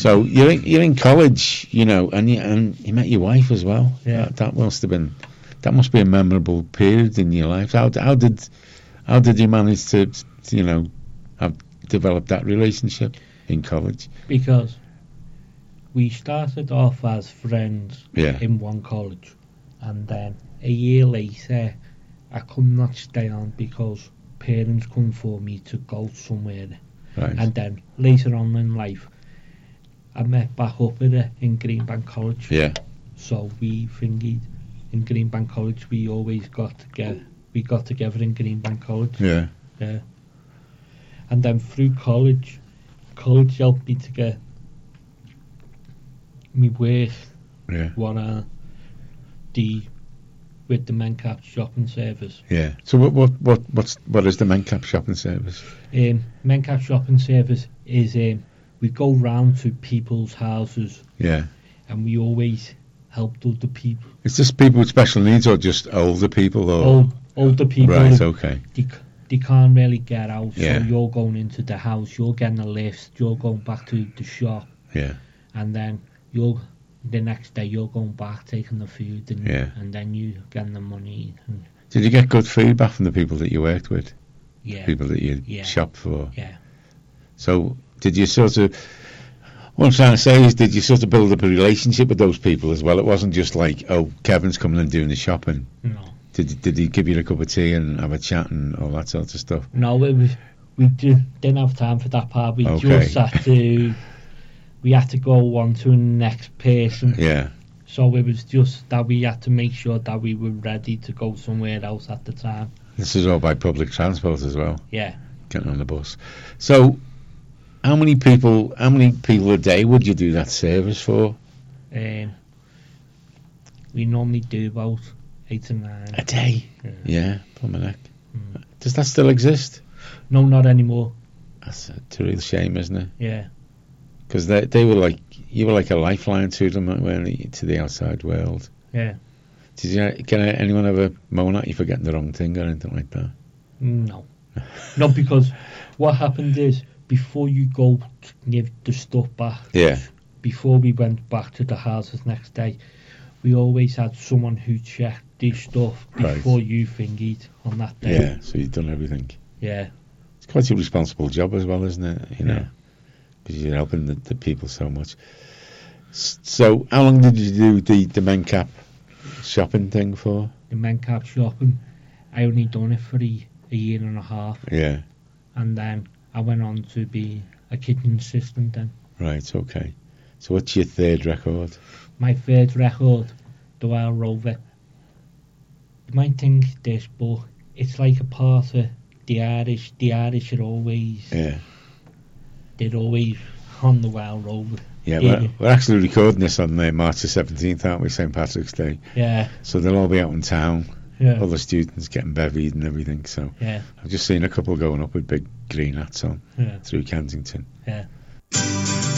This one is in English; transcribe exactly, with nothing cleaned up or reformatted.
So you're in, you're in college, you know, and you and you met your wife as well. Yeah. That, that must have been that must be a memorable period in your life. How how did how did you manage to, you know, have develop that relationship in college? Because we started off as friends Yeah. in one college, and then a year later I could not stay on because parents couldn't afford me to go somewhere. Right. And then later on in life I met back up with her in Greenbank College. Yeah. So we thingied in Greenbank College. We always got together. We got together in Greenbank College. Yeah. Yeah. And then through college, college helped me to get me work. Yeah. What uh, the with the Mencap shopping service. Yeah. So what what what what's what is the Mencap shopping service? Um, Mencap shopping service is um, we go round to people's houses. Yeah. And we always helped other people. Is this people with special needs or just older people? Or Old, older people. Right. Okay. They, they can't really get out. Yeah. So you're going into the house. You're getting a lift. You're going back to the shop. Yeah. And then you're the next day you're going back taking the food and Yeah. and then you getting the money. And Did you get good feedback from the people that you worked with? yeah. People that you Yeah. shopped for? Yeah. So did you sort of, what I'm trying to say is, did you sort of build up a relationship with those people as well? It wasn't just like, oh, Kevin's coming and doing the shopping. No. Did did he give you a cup of tea and have a chat and all that sort of stuff? No, it was we did, didn't have time for that part. We Okay. just had to. We had to go on to the next person. Yeah. So it was just that we had to make sure that we were ready to go somewhere else at the time. This is all by public transport as well, Yeah. getting on the bus. So, how many people? How many people a day would you do that service for? Um, we normally do about eight or nine. A day. Yeah. Yeah, plumber neck. Mm. Does that still exist? No, not anymore. That's a, it's a real shame, isn't it? Yeah. Because they they were like, you were like a lifeline to them, weren't you, to the outside world. Yeah. Did you can anyone ever moan at you for getting the wrong thing or anything like that? No. No, because what happened is before you go to give the stuff back, Yeah. before we went back to the houses next day, we always had someone who checked the stuff Right. before you thingied on that day. Yeah. So you've done everything. Yeah. It's quite a responsible job as well, isn't it? You know, Yeah. because you're helping the, the people so much. S- So, how long did you do the the Mencap shopping thing for? The Mencap shopping, I only done it for a, a year and a half, Yeah. and then I went on to be a kitchen assistant then. Right. Okay. So, what's your third record? My third record, the Wild Rover. You might think this, but it's like a part of the Irish. The Irish are always, Yeah. they're always on the Wild Rover. Yeah. Yeah. We're, we're actually recording this on uh, March the seventeenth, aren't we? Saint Patrick's Day. Yeah, So they'll all be out in town. yeah, All the students getting bevied and everything. So yeah, I've just seen a couple going up with big green hats on yeah, through Kensington. yeah.